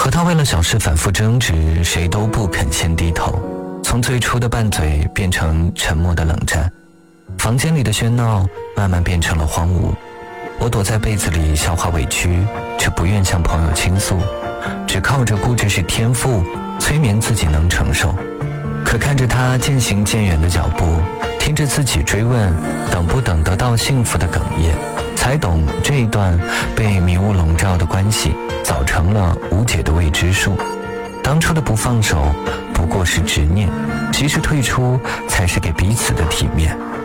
和他为了小事反复争执，谁都不肯先低头，从最初的拌嘴变成沉默的冷战。房间里的喧闹慢慢变成了荒芜，我躲在被子里消化委屈，却不愿向朋友倾诉，只靠着固执是天赋催眠自己能承受。可看着他渐行渐远的脚步，听着自己追问等不等得到幸福的哽咽，才懂这一段被迷雾笼罩的关系早成了无解的未知数。当初的不放手不过是执念，及时退出才是给彼此的体面。